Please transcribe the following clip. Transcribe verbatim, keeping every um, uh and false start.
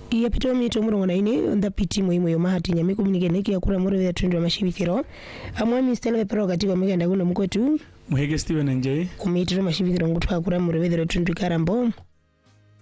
iya pito mito murongo na ini onda piti muhimu yo mahati nyami kuminike neki ya kura mure vya tundu wa mashibikiro amwa mistele vepero katika mika ndaguno mkwetu Muhege Steven Njai kumitiro mashibikiro ngutuka kura mure vya tundu karambo